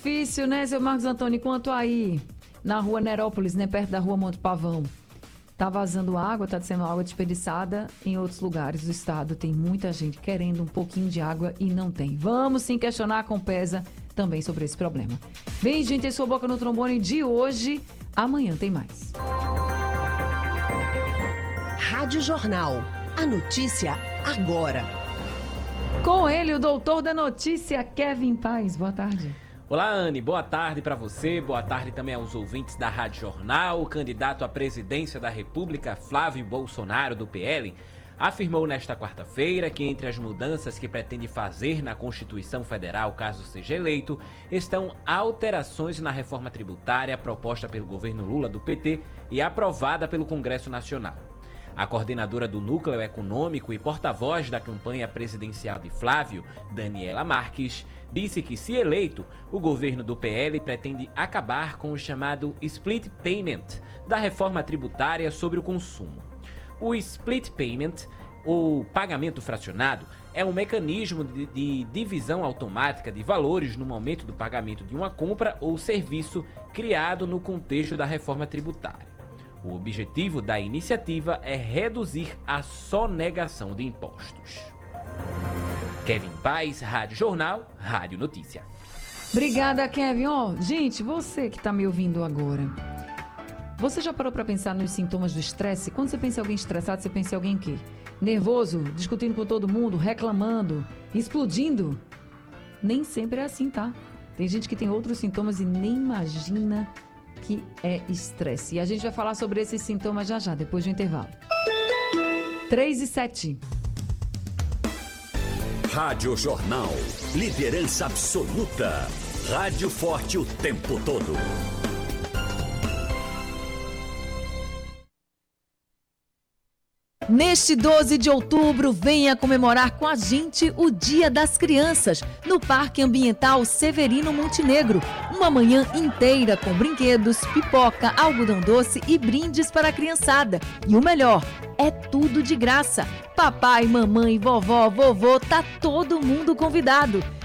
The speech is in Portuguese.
Difícil, né, seu Marcos Antônio? Quanto aí, na rua Nerópolis, né, perto da rua Monte Pavão, tá vazando água, tá sendo água desperdiçada em outros lugares do estado. Tem muita gente querendo um pouquinho de água e não tem. Vamos sim questionar a Compesa também sobre esse problema. Bem, gente, em sua boca no trombone de hoje. Amanhã tem mais. Rádio Jornal. A notícia agora. Com ele, o doutor da notícia, Kevin Paes. Boa tarde. Olá, Anne. Boa tarde para você. Boa tarde também aos ouvintes da Rádio Jornal. O candidato à presidência da República, Flávio Bolsonaro, do PL, afirmou nesta quarta-feira que entre as mudanças que pretende fazer na Constituição Federal, caso seja eleito, estão alterações na reforma tributária proposta pelo governo Lula do PT e aprovada pelo Congresso Nacional. A coordenadora do Núcleo Econômico e porta-voz da campanha presidencial de Flávio, Daniela Marques, disse que, se eleito, o governo do PL pretende acabar com o chamado split payment da reforma tributária sobre o consumo. O split payment, ou pagamento fracionado, é um mecanismo de divisão automática de valores no momento do pagamento de uma compra ou serviço criado no contexto da reforma tributária. O objetivo da iniciativa é reduzir a sonegação de impostos. Kevin Paes, Rádio Jornal, Rádio Notícia. Obrigada, Kevin. Gente, você que está me ouvindo agora, você já parou para pensar nos sintomas do estresse? Quando você pensa em alguém estressado, você pensa em alguém que? Nervoso, discutindo com todo mundo, reclamando, explodindo? Nem sempre é assim, tá? Tem gente que tem outros sintomas e nem imagina que é estresse. E a gente vai falar sobre esses sintomas já, depois do intervalo. 3:07. Rádio Jornal. Liderança absoluta. Rádio forte o tempo todo. Neste 12 de outubro, venha comemorar com a gente o Dia das Crianças, no Parque Ambiental Severino Montenegro. Uma manhã inteira com brinquedos, pipoca, algodão doce e brindes para a criançada. E o melhor, é tudo de graça. Papai, mamãe, vovó, vovô, tá todo mundo convidado.